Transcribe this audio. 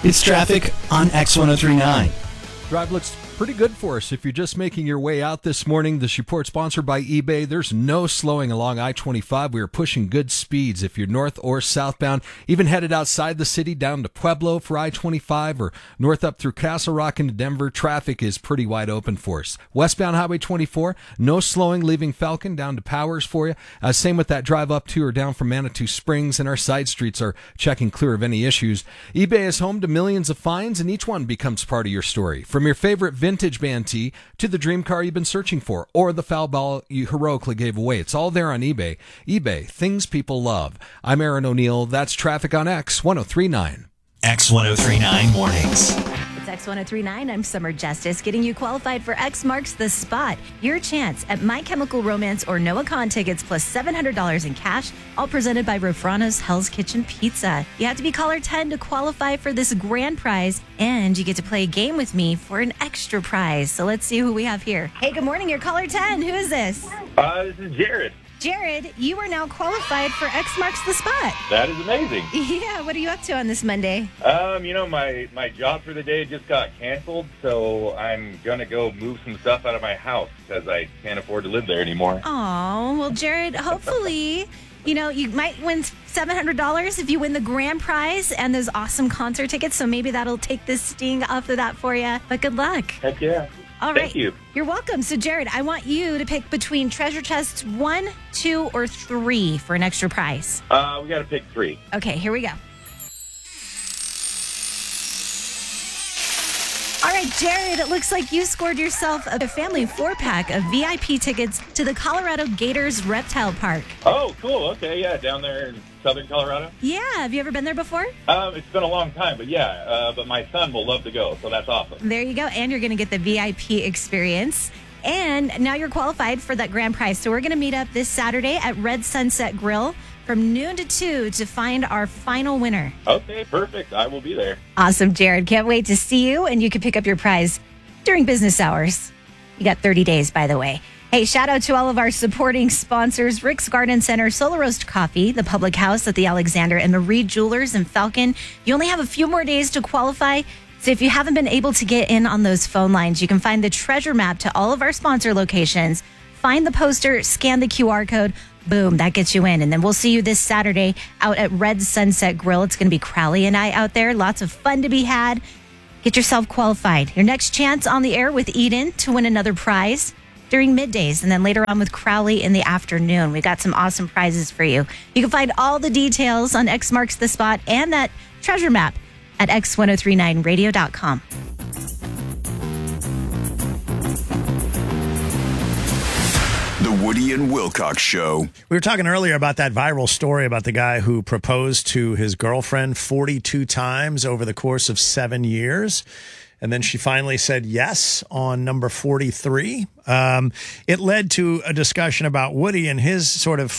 It's traffic on X1039. Drive looks pretty good for us. If you're just making your way out this morning, this report sponsored by eBay. There's no slowing along I-25. We are pushing good speeds if you're north or southbound, even headed outside the city down to Pueblo for I-25 or north up through Castle Rock into Denver. Traffic is pretty wide open for us. Westbound Highway 24, no slowing leaving Falcon down to Powers for you. Same with that drive up to or down from Manitou Springs, and our side streets are checking clear of any issues. eBay is home to millions of finds, and each one becomes part of your story. From your favorite vintage band tee to the dream car you've been searching for or the foul ball you heroically gave away. It's all there on eBay. eBay, things people love. I'm Aaron O'Neill. That's traffic on X1039. X1039 Mornings. It's X1039. I'm Summer Justice, getting you qualified for X Marks the Spot. Your chance at My Chemical Romance or Noah Kahn tickets plus $700 in cash, all presented by Rofrano's Hell's Kitchen Pizza. You have to be caller 10 to qualify for this grand prize, and you get to play a game with me for an extra prize. So let's see who we have here. Hey, good morning. You're caller 10. Who is this? This is Jared. Jared, you are now qualified for X Marks the Spot. That is amazing. Yeah, what are you up to on this Monday? My job for the day just got canceled, so I'm going to go move some stuff out of my house because I can't afford to live there anymore. Oh, well, Jared, hopefully, you might win $700 if you win the grand prize and those awesome concert tickets, so maybe that'll take this sting off of that for you. But good luck. Heck yeah. All right. Thank you. You're welcome. So, Jared, I want you to pick between treasure chests 1, 2, or 3 for an extra prize. We got to pick 3. Okay, here we go. All right, Jared, it looks like you scored yourself a family 4-pack of VIP tickets to the Colorado Gators Reptile Park. Oh, cool. Okay, yeah, down there in southern Colorado. Yeah, have you ever been there before? It's been a long time, but yeah, but my son will love to go, so that's awesome. There you go, and you're going to get the VIP experience. And now you're qualified for that grand prize. So we're going to meet up this Saturday at Red Sunset Grill from noon to 2 to find our final winner. Okay, perfect. I will be there. Awesome, Jared. Can't wait to see you, and you can pick up your prize during business hours. You got 30 days, by the way. Hey, shout out to all of our supporting sponsors, Rick's Garden Center, Solo Roast Coffee, the Public House at the Alexander, and Marie Jewelers in Falcon. You only have a few more days to qualify. So if you haven't been able to get in on those phone lines, you can find the treasure map to all of our sponsor locations, find the poster, scan the QR code, boom, that gets you in. And then we'll see you this Saturday out at Red Sunset Grill. It's going to be Crowley and I out there. Lots of fun to be had. Get yourself qualified. Your next chance on the air with Eden to win another prize during middays, and then later on with Crowley in the afternoon. We've got some awesome prizes for you. You can find all the details on X Marks the Spot and that treasure map at x1039radio.com. The Woody and Wilcox Show. We were talking earlier about that viral story about the guy who proposed to his girlfriend 42 times over the course of 7 years. And then she finally said yes on number 43. It led to a discussion about Woody and his sort of